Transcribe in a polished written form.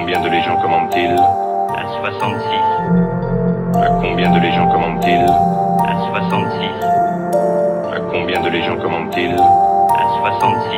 combien de légions commande-t-il? À 66. À combien de légions commande-t-il? À 66. À combien de légions commande-t-il? À 66.